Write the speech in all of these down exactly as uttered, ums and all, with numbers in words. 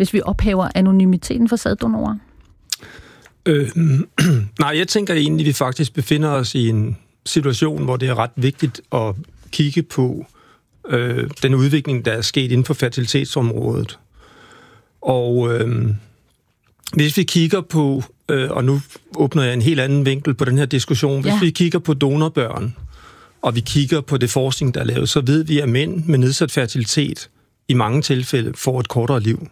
hvis vi ophæver anonymiteten for sæddonorer? Øh, nej, jeg tænker egentlig, at vi faktisk befinder os i en situation, hvor det er ret vigtigt at kigge på øh, den udvikling, der er sket inden for fertilitetsområdet. Og øh, hvis vi kigger på, øh, og nu åbner jeg en helt anden vinkel på den her diskussion, hvis ja. vi kigger på donorbørn, og vi kigger på det forskning, der er lavet, så ved vi, at mænd med nedsat fertilitet i mange tilfælde får et kortere liv.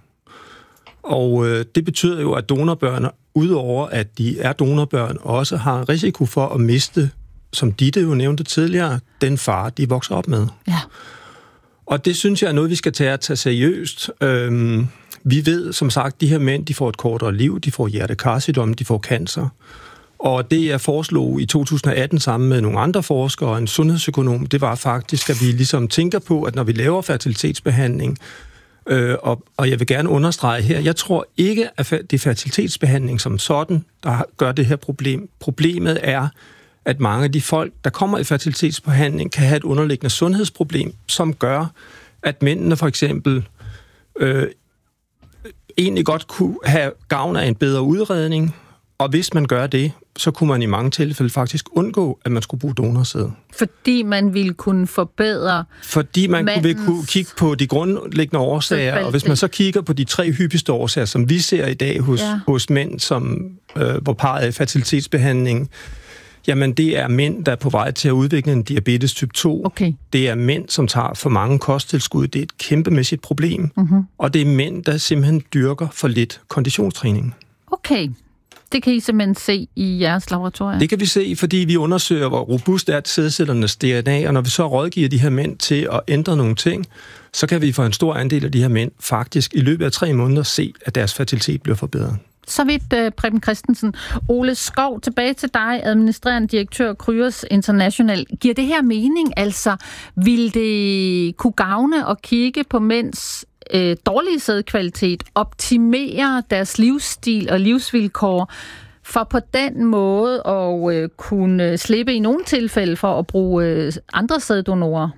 Og øh, det betyder jo, at donorbørn, udover at de er donorbørn, også har risiko for at miste, som Ditte jo nævnte tidligere, den far, de vokser op med. Ja. Og det synes jeg er noget, vi skal tage at tage seriøst. Øhm, vi ved, som sagt, de her mænd, de får et kortere liv, de får hjertekarsygdomme, de får cancer. Og det, jeg foreslog i to tusind og atten sammen med nogle andre forskere og en sundhedsøkonom, det var faktisk, at vi ligesom tænker på, at når vi laver fertilitetsbehandling, øh, og, og jeg vil gerne understrege her, jeg tror ikke, at det er fertilitetsbehandling som sådan, der gør det her problem. Problemet er, at mange af de folk, der kommer i fertilitetsbehandling, kan have et underliggende sundhedsproblem, som gør, at mændene for eksempel øh, egentlig godt kunne have gavn af en bedre udredning, og hvis man gør det, så kunne man i mange tilfælde faktisk undgå, at man skulle bruge donorsæd. Fordi man ville kunne forbedre Fordi man ville kunne kigge på de grundlæggende årsager, og hvis man så kigger på de tre hyppigste årsager, som vi ser i dag hos, ja. hos mænd, som, øh, hvor parret er i fertilitetsbehandling, jamen det er mænd, der er på vej til at udvikle en diabetes type to. Okay. Det er mænd, som tager for mange kosttilskud. Det er et kæmpemæssigt problem. Mm-hmm. Og det er mænd, der simpelthen dyrker for lidt konditionstræning. Okay. Det kan I simpelthen se i jeres laboratorium? Det kan vi se, fordi vi undersøger, hvor robust er sædcellernes D N A, og når vi så rådgiver de her mænd til at ændre nogle ting, så kan vi for en stor andel af de her mænd faktisk i løbet af tre måneder se, at deres fertilitet bliver forbedret. Så vidt, uh, Preben Christensen. Ole Skov, tilbage til dig, administrerende direktør Kryos International. Giver det her mening? Altså, vil det kunne gavne at kigge på mænds øh, dårlige sædkvalitet, optimere deres livsstil og livsvilkår, for på den måde at øh, kunne slippe i nogle tilfælde for at bruge øh, andre sæddonorer?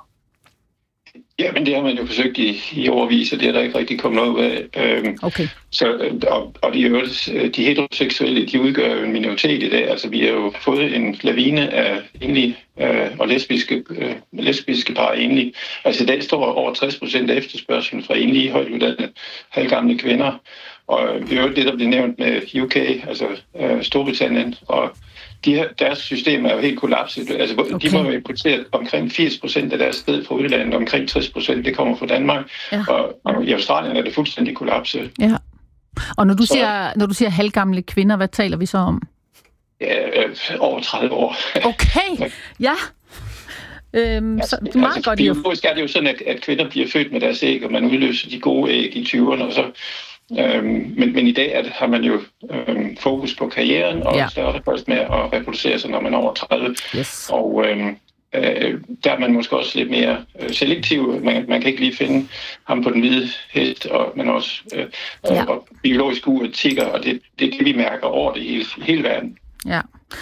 Ja, men det har man jo forsøgt i, i overvis, og det er der ikke rigtig kommet noget ud af. Øhm, okay. Så, og, og de, de heteroseksuelle, de udgør jo en minoritet i dag. Altså, vi har jo fået en lavine af enlige øh, og lesbiske, øh, lesbiske par enlige. Altså, i dag står over tres procent af efterspørgselen fra enlige højtuddannede halvgamle kvinder. Og det er jo det, der bliver nævnt med U K, altså øh, Storbritannien, og De her, deres system er jo helt kollapset. Altså, okay. De må jo importere omkring firs procent af deres sted fra udlandet, omkring tres procent det kommer fra Danmark, ja. og, og i Australien er det fuldstændig kollapset. Ja. Og når du, så, siger, når du siger halvgamle kvinder, hvad taler vi så om? Ja, over tredive år. Okay, ja. Øhm, altså, så det er meget altså, godt. Biologisk er det jo sådan, at, at kvinder bliver født med deres æg, og man udløser de gode æg i tyverne, og så Øhm, men, men i dag at, har man jo øhm, fokus på karrieren, og ja. starter først med at reproducere sig, når man er over tredive. Yes. Og øhm, øh, der er man måske også lidt mere øh, selektiv. Man, man kan ikke lige finde ham på den hvide hest, og man også øh, ja. og biologisk ur tigger, og det, det er det, vi mærker over det hele, hele verden. Ja.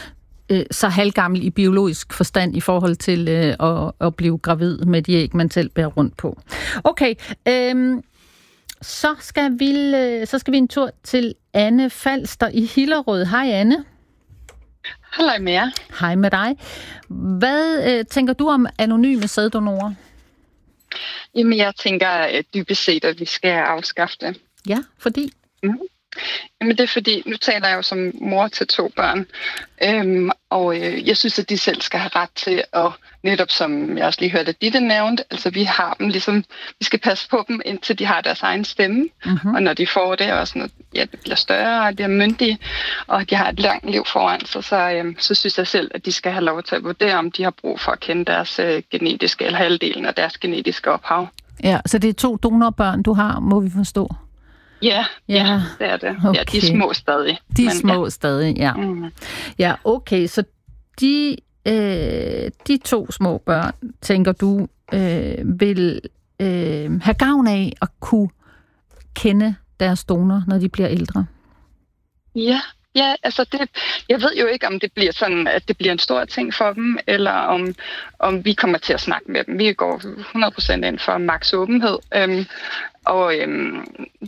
Så halvgammel i biologisk forstand i forhold til øh, at, at blive gravid med de æg, man selv bærer rundt på. Okay, øhm Så skal, vi, så skal vi en tur til Anne Falster i Hillerød. Hej Anne. Hej med jer. Hej med dig. Hvad øh, tænker du om anonyme sæddonorer? Jamen jeg tænker dybest set, at vi skal afskaffe det. Ja, fordi? Mm. Jamen det er fordi, nu taler jeg jo som mor til to børn, øhm, og øh, jeg synes, at de selv skal have ret til at, netop som jeg også lige hørte, at Ditte nævnte, altså vi har dem ligesom, vi skal passe på dem, indtil de har deres egen stemme, mm-hmm. og når de får det, og sådan, ja, det bliver større, og de er myndige, og de har et langt liv foran sig, så, øhm, så synes jeg selv, at de skal have lov til at vurdere, om de har brug for at kende deres øh, genetiske, eller halvdelen af deres genetiske ophav. Ja, så det er to donorbørn, du har, må vi forstå? Ja, ja, ja, det er det. Okay. Ja, de er små stadig. De er små ja. stadig, ja. Mm. Ja, okay, så de, øh, de to små børn, tænker du, øh, vil øh, have gavn af at kunne kende deres donor, når de bliver ældre? Ja, ja, altså det, jeg ved jo ikke, om det bliver sådan, at det bliver en stor ting for dem, eller om, om vi kommer til at snakke med dem. Vi går hundrede procent ind for maks åbenhed. Øhm, Og øhm,